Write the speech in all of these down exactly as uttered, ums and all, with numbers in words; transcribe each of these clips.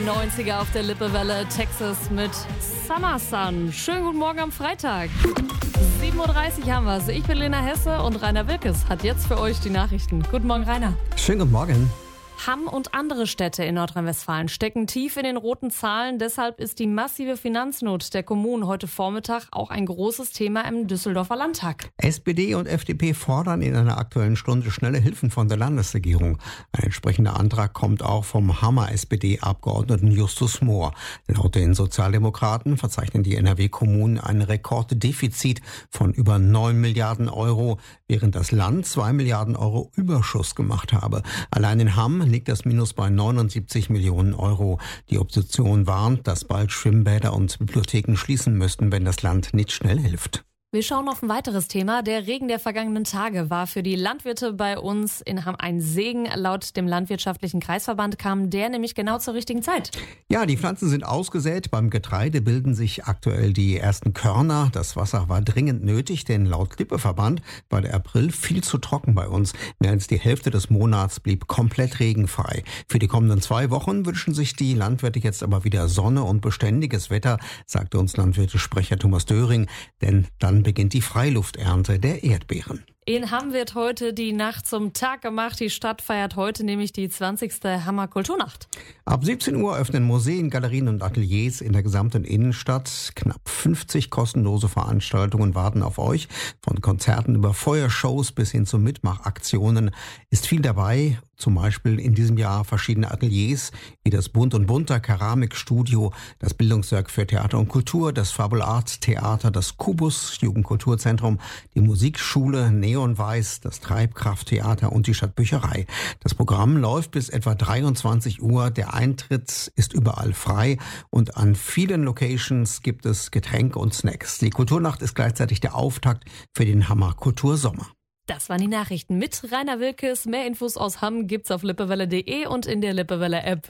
neunziger auf der Lippewelle, Texas mit Summer Sun. Schönen guten Morgen am Freitag. sieben Uhr dreißig haben wir es. Ich bin Lena Hesse und Rainer Wilkes hat jetzt für euch die Nachrichten. Guten Morgen, Rainer. Schönen guten Morgen. Hamm und andere Städte in Nordrhein-Westfalen stecken tief in den roten Zahlen. Deshalb ist die massive Finanznot der Kommunen heute Vormittag auch ein großes Thema im Düsseldorfer Landtag. S P D und F D P fordern in einer aktuellen Stunde schnelle Hilfen von der Landesregierung. Ein entsprechender Antrag kommt auch vom Hammer S P D-Abgeordneten Justus Mohr. Laut den Sozialdemokraten verzeichnen die N R W-Kommunen ein Rekorddefizit von über neun Milliarden Euro, während das Land zwei Milliarden Euro Überschuss gemacht habe. Allein in Hamm liegt das Minus bei neunundsiebzig Millionen Euro. Die Opposition warnt, dass bald Schwimmbäder und Bibliotheken schließen müssten, wenn das Land nicht schnell hilft. Wir schauen auf ein weiteres Thema. Der Regen der vergangenen Tage war für die Landwirte bei uns in Hamm ein Segen. Laut dem Landwirtschaftlichen Kreisverband kam der nämlich genau zur richtigen Zeit. Ja, die Pflanzen sind ausgesät. Beim Getreide bilden sich aktuell die ersten Körner. Das Wasser war dringend nötig, denn laut Lippeverband war der April viel zu trocken bei uns. Mehr als die Hälfte des Monats blieb komplett regenfrei. Für die kommenden zwei Wochen wünschen sich die Landwirte jetzt aber wieder Sonne und beständiges Wetter, sagte uns Landwirtesprecher Thomas Döring. Denn dann beginnt die Freilufternte der Erdbeeren. In Hamm wird heute die Nacht zum Tag gemacht. Die Stadt feiert heute nämlich die zwanzigste Hammer Kulturnacht. Ab siebzehn Uhr öffnen Museen, Galerien und Ateliers in der gesamten Innenstadt. Knapp fünfzig kostenlose Veranstaltungen warten auf euch. Von Konzerten über Feuershows bis hin zu Mitmachaktionen ist viel dabei. Zum Beispiel in diesem Jahr verschiedene Ateliers wie das Bunt und Bunter Keramikstudio, das Bildungswerk für Theater und Kultur, das Fabel Art Theater, das Kubus Jugendkulturzentrum, die Musikschule Neonweiß, das Treibkrafttheater und die Stadtbücherei. Das Programm läuft bis etwa dreiundzwanzig Uhr. Der Eintritt ist überall frei und an vielen Locations gibt es Getränke und Snacks. Die Kulturnacht ist gleichzeitig der Auftakt für den Hammer Kultursommer. Das waren die Nachrichten mit Rainer Wilkes. Mehr Infos aus Hamm gibt's auf lippewelle punkt de und in der Lippewelle-App.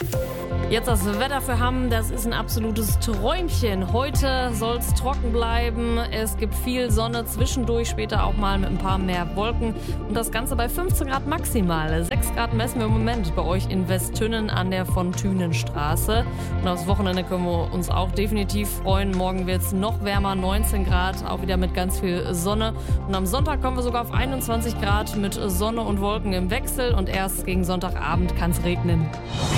Jetzt das Wetter für Hamm, das ist ein absolutes Träumchen. Heute soll's trocken bleiben, es gibt viel Sonne, zwischendurch später auch mal mit ein paar mehr Wolken und das Ganze bei fünfzehn Grad maximal. sechs Grad messen wir im Moment bei euch in Westtünnen an der Von-Thünen-Straße. Und aufs Wochenende können wir uns auch definitiv freuen. Morgen wird's noch wärmer, neunzehn Grad, auch wieder mit ganz viel Sonne. Und am Sonntag kommen wir sogar auf einundzwanzig Grad mit Sonne und Wolken im Wechsel und erst gegen Sonntagabend kann's regnen.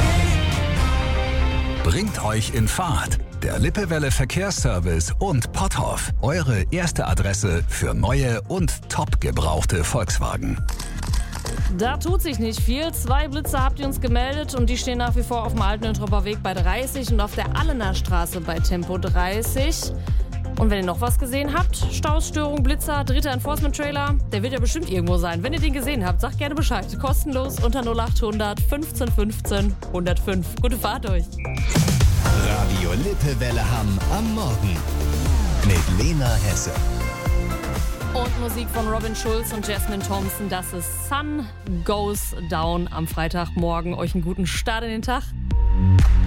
Bringt euch in Fahrt. Der Lippewelle Verkehrsservice und Potthoff. Eure erste Adresse für neue und top gebrauchte Volkswagen. Da tut sich nicht viel. Zwei Blitzer habt ihr uns gemeldet und die stehen nach wie vor auf dem Alten Entrupper Weg bei dreißig und auf der Allener Straße bei Tempo dreißig. Und wenn ihr noch was gesehen habt, Stausstörung, Blitzer, dritter Enforcement-Trailer, der wird ja bestimmt irgendwo sein. Wenn ihr den gesehen habt, sagt gerne Bescheid. Kostenlos unter null achthundert fünfzehn fünfzehn hundertfünf. Gute Fahrt euch. Radio Lippewelle Hamm am Morgen mit Lena Hesse. Und Musik von Robin Schulz und Jasmine Thompson. Das ist Sun Goes Down am Freitagmorgen. Euch einen guten Start in den Tag.